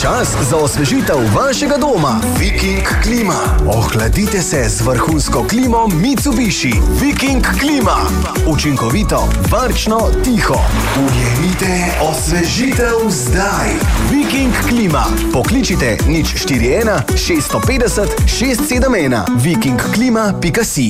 Čas za osvežitev vašega doma. Viking klima. Ohladite se z vrhunsko klimo Mitsubishi. Viking klima. Učinkovito, varčno, tiho. Ujemite osvežitev zdaj. Viking klima. Pokličite 041 650 671. vikingklima.si.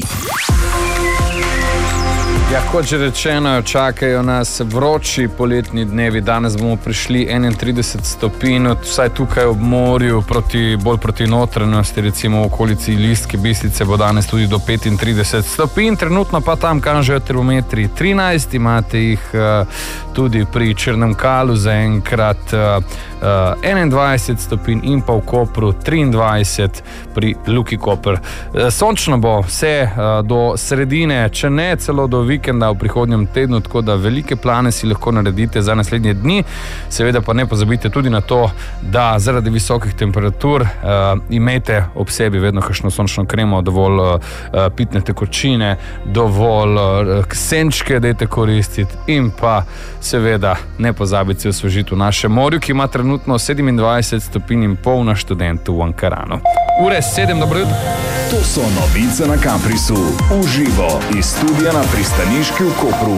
Ja, kot že rečeno, čakajo nas vroči poletni dnevi. Danes bomo prišli 31 stopinj, vsaj tukaj ob morju, bolj proti notranjosti, recimo v okolici Ilirske Bistrice bo danes tudi do 35 stopinj. Trenutno pa tam kažejo termometri 13, imate jih tudi pri Črnem Kalu zaenkrat 21 stopinj in pa v Kopru 23 pri Luki Koper. Sončno bo vse do sredine, če ne celo do vikenda v prihodnjem tednu, tako da velike plane si lahko naredite za naslednje dni. Seveda pa ne pozabite tudi na to, da zaradi visokih temperatur imejte ob sebi vedno kakšno sončno kremo, dovolj pitne tekočine, dovolj senčke dajte koristiti in pa seveda ne pozabite se osvežiti v našem morju, ki ima trenutno 27 stopinj in pol na Študentu v Ankaranu. Ure 7, dobro jutro. To so novice na Caprisu. Uživo iz studia na pristaniški v Kopru.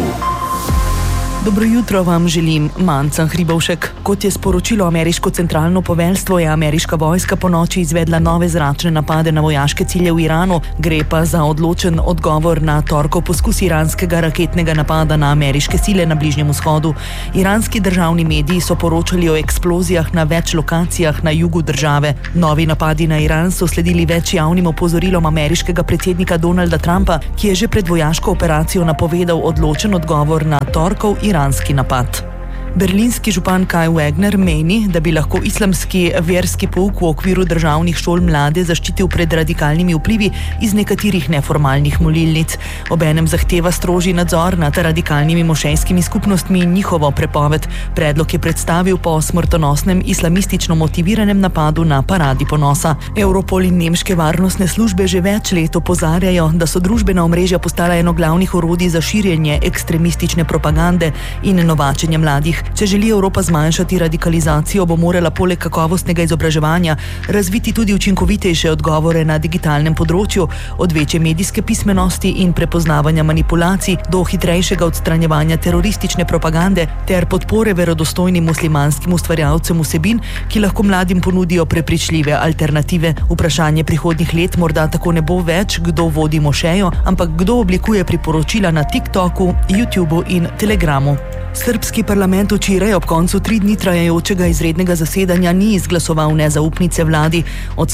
Dobro jutro vam želim, Manca Hribovšek. Kot je sporočilo ameriško centralno poveljstvo, je ameriška vojska ponoči izvedla nove zračne napade na vojaške cilje v Iranu. Gre pa za odločen odgovor na torkov poskus iranskega raketnega napada na ameriške sile na Bližnjem vzhodu. Iranski državni mediji so poročali o eksplozijah na več lokacijah na jugu države. Novi napadi na Iran so sledili več javnim opozorilom ameriškega predsednika Donalda Trumpa, ki je že pred vojaško operacijo napovedal odločen odgovor na torkov iranski napad. Berlinski župan Kai Wegner meni, da bi lahko islamski verski pouk v okviru državnih šol mlade zaščitil pred radikalnimi vplivi iz nekaterih neformalnih molilnic. Obenem zahteva strožji nadzor nad radikalnimi mošejskimi skupnostmi in njihovo prepoved. Predlog je predstavil po smrtonosnem islamistično motiviranem napadu na Paradi ponosa. Europol in nemške varnostne službe že več let opozarjajo, da so družbena omrežja postala eno glavnih orodij za širjenje ekstremistične propagande in novačenja mladih. Če želi Evropa zmanjšati radikalizacijo, bo morala poleg kakovostnega izobraževanja razviti tudi učinkovitejše odgovore na digitalnem področju, od večje medijske pismenosti in prepoznavanja manipulacij do hitrejšega odstranjevanja teroristične propagande ter podpore verodostojnim muslimanskim ustvarjalcem vsebin, ki lahko mladim ponudijo prepričljive alternative. Vprašanje prihodnjih let morda tako ne bo več, kdo vodi mošejo, ampak kdo oblikuje priporočila na TikToku, YouTubeu in Telegramu. Srbski parlament včeraj ob koncu 3 dni trajajočega izrednega zasedanja ni izglasoval nezaupnice vladi. Od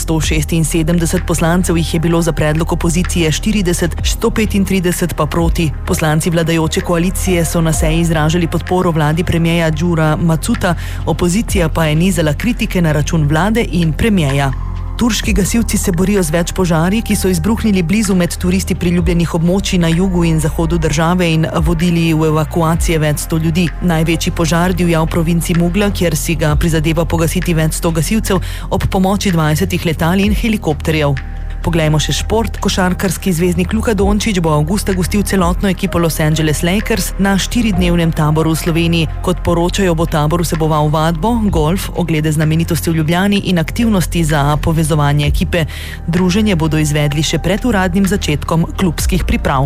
176 poslancev jih je bilo za predlog opozicije 40, 135 pa proti. Poslanci vladajoče koalicije so na seji izražali podporo vladi premierja Đura Macuta, opozicija pa je nizala kritike na račun vlade in premierja. Turški gasilci se borijo z več požari, ki so izbruhnili blizu med turisti priljubljenih območij na jugu in zahodu države in vodili v evakuacije več 100 ljudi. Največji požar divja v provinci Mugla, kjer si ga prizadeva pogasiti več 100 gasilcev ob pomoči 20 letal in helikopterjev. Poglejmo še šport. Košarkarski zvezdnik Luka Dončić bo avgusta gostil celotno ekipo Los Angeles Lakers na 4-dnevnem taboru v Sloveniji. Kot poročajo, bo tabor vseboval vadbo, golf, oglede znamenitosti v Ljubljani in aktivnosti za povezovanje ekipe. Druženje bodo izvedli še pred uradnim začetkom klubskih priprav.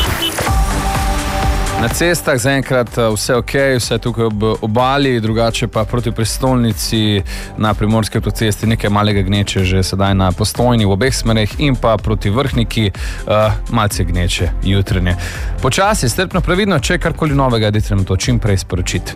Na cestah zaenkrat vse ok, vse tukaj ob obali, drugače pa proti prestolnici na Primorski avtocesti nekaj malega gneče že sedaj na Postojni v obeh smereh in pa proti Vrhniki malce gneče jutranje. Počasi, strpno, previdno, če karkoli novega, dajte nam to čim prej sporočiti.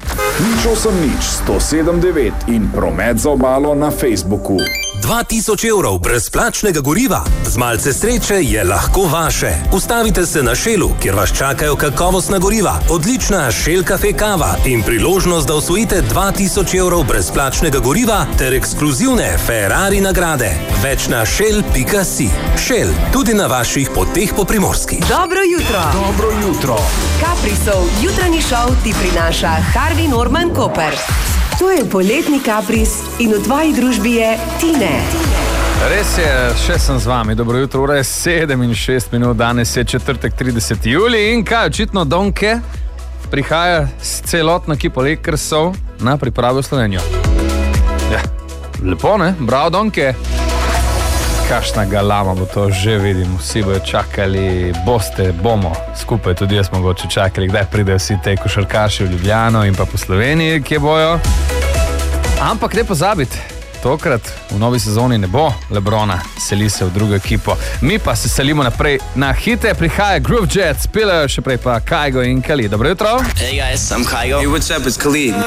08-107-9 in promet za obalo na Facebooku. 2000 evrov brezplačnega goriva. Z malce sreče je lahko vaše. Ustavite se na Shellu, kjer vas čakajo kakovostna goriva, odlična Shell Cafe kava in priložnost, da osvojite 2000 evrov brezplačnega goriva ter ekskluzivne Ferrari nagrade. Več na shell.si. Shell, tudi na vaših poteh po Primorski. Dobro jutro. Dobro jutro. Caprisov jutranji šov ti prinaša Harvey Norman Koper. To je poletni Capris in v tvoji družbi je Tine. Res je, še sem z vami. Dobro jutro, ura je 7 in 6 minut, danes je četrtek 30. julij in kaj, očitno Donke prihaja s celotno ekipo Lakersov na pripravo v Slovenijo. Ja, Lepo, ne? Bravo, Donke. Kakšna galama bo to, že vidim. Vsi bojo čakali, bomo. Skupaj tudi jaz mogoče čakali, kdaj pridejo vsi te košarkaši v Ljubljano in pa po Sloveniji, kje bojo. Ampak ne pozabiti, tokrat v novi sezoni ne bo LeBrona, seli se v drugo ekipo. Mi pa se selimo naprej na hite, prihaja Groove Jet, spilajo še prej pa Kygo in Khalid. Dobro jutro. Hey guys, I'm Kygo. Hey, what's up, it's Khalid.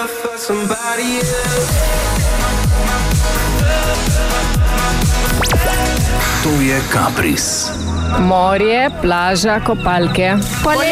To je Kapris. Morje, plaža, kopalke.